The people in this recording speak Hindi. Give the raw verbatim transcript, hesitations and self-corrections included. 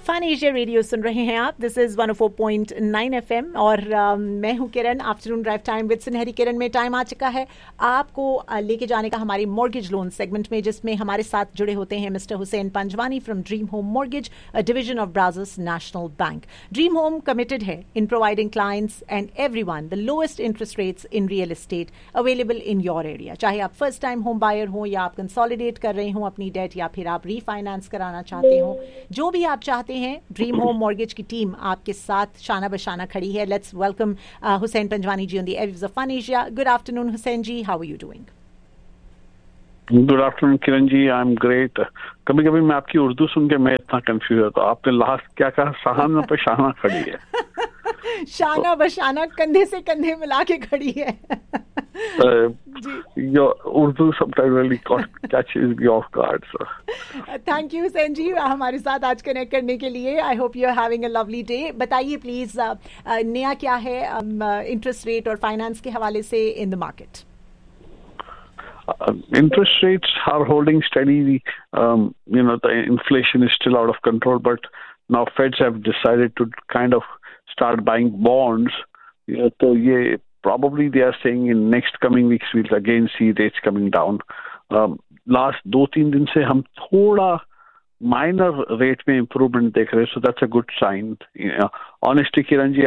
फन एशिया रेडियो सुन रहे हैं आप. This is one O four point nine F M और uh, मैं हूं किरण. आफ्टरनून ड्राइव टाइम विद सुनहरी किरण में टाइम आ चुका है आपको uh, लेके जाने का हमारे मॉर्गेज लोन सेगमेंट में, जिसमें हमारे साथ जुड़े होते हैं mister Hussain Panjwani from dream home mortgage, a division of ब्राज़र्स national bank. Dream home committed है in providing clients and everyone the lowest interest rates in real estate available in your area. चाहे आप फर्स्ट टाइम होम बायर हो या आप कंसोलिडेट कर रहे हो अपनी डेट या फिर आप रीफाइनेंस कराना चाहते हो, जो भी आप चाहते हैं, ड्रीम होम मॉर्गेज की टीम आपके साथ शाना बशाना खड़ी है. Let's welcome Hussain Panjwani ji on the airwaves of fun Asia. Good afternoon Hussain ji, how are you doing? Good afternoon Kiran ji, I am great. कभी कभी मैं आपकी उर्दू सुन के मैं इतना कंफ्यूज होता हूँ. आपने लास्ट क्या कहा? शाना पे शाना खड़ी है. शाना बशाना, कंधे से कंधे मिला के खड़ी है. Your Urdu sometimes really catches me off guard, sir. Thank you Hussain जी हमारे साथ आज कनेक्ट करने के लिए. I hope you are having a lovely day. बताइए प्लीज नया क्या है इंटरेस्ट रेट और फाइनेंस के हवाले से in the market? Uh, interest rates are holding steady. Um, you know, the inflation is still out of control, but now Feds have decided to kind of start buying bonds. You know, so yeah, probably they are saying in next coming weeks we'll again see rates coming down. Um, last दो तीन दिन से हम थोड़ा minor rate में improvement देख रहे हैं, so that's a good sign. You know, honestly, Kiran ji,